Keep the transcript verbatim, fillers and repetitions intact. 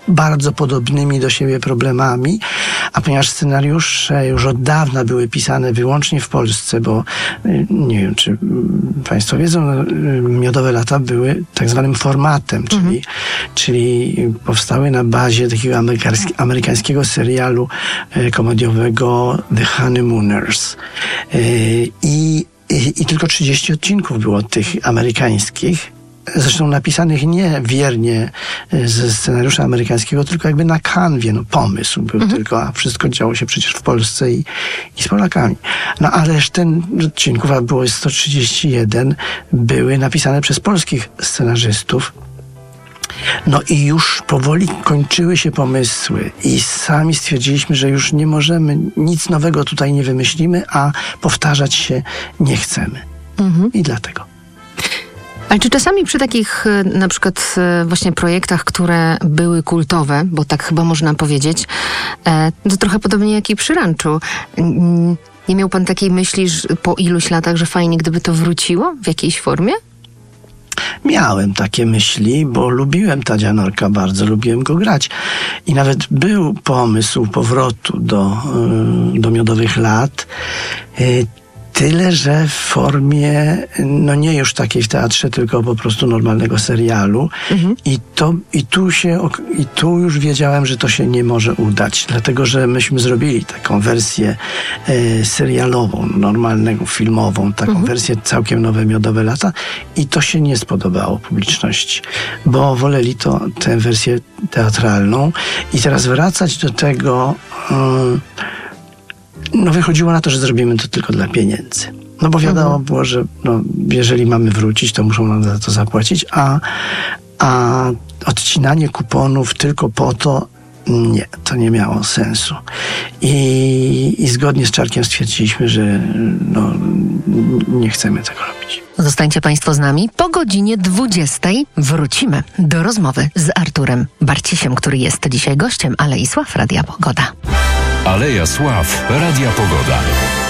bardzo podobnymi do siebie problemami, a ponieważ scenariusze już od dawna były pisane wyłącznie w Polsce, bo nie wiem, czy Państwo wiedzą, Miodowe lata były tak zwanym formatem, czyli, mhm. czyli powstały na bazie takiego amerykańskiego serialu komediowego The Honeymooners. I, i, i tylko trzydzieści odcinków było tych amerykańskich. Zresztą napisanych nie wiernie ze scenariusza amerykańskiego, tylko jakby na kanwie. No, pomysł był mhm. tylko, a wszystko działo się przecież w Polsce i, i z Polakami. No a resztę odcinków, a było sto trzydzieści jeden, były napisane przez polskich scenarzystów. No i już powoli kończyły się pomysły i sami stwierdziliśmy, że już nie możemy, nic nowego tutaj nie wymyślimy, a powtarzać się nie chcemy. Mhm. I dlatego. Ale czy czasami przy takich na przykład właśnie projektach, które były kultowe, bo tak chyba można powiedzieć, to trochę podobnie jak i przy Ranczu, nie miał pan takiej myśli że po iluś latach, że fajnie gdyby to wróciło w jakiejś formie? Miałem takie myśli, bo lubiłem Tadzia Norka bardzo, lubiłem go grać. I nawet był pomysł powrotu do, do Miodowych lat. Tyle, że w formie, no nie już takiej w teatrze, tylko po prostu normalnego serialu. Mhm. I, to, i, tu się, I tu już wiedziałem, że to się nie może udać, dlatego że myśmy zrobili taką wersję e, serialową, normalną, filmową, taką mhm. wersję całkiem nowe Miodowe lata i to się nie spodobało publiczności, bo woleli to, tę wersję teatralną i teraz wracać do tego... Um, No wychodziło na to, że zrobimy to tylko dla pieniędzy. No bo wiadomo mhm. było, że no, jeżeli mamy wrócić, to muszą nam za to zapłacić, a, a odcinanie kuponów tylko po to, nie, to nie miało sensu. I, i zgodnie z Czarkiem stwierdziliśmy, że no, nie chcemy tego robić. Zostańcie Państwo z nami. Po godzinie dwudziestej wrócimy do rozmowy z Arturem Barcisiem, który jest dzisiaj gościem Alei Sław Radia Pogoda. Aleja Sław Radia Pogoda.